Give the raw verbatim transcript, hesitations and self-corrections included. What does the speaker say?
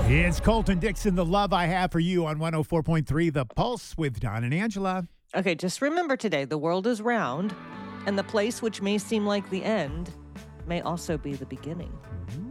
It's Colton Dixon, The Love I Have for You on one oh four point three The Pulse with Don and Angela. Okay, just remember today, the world is round, and the place which may seem like the end may also be the beginning.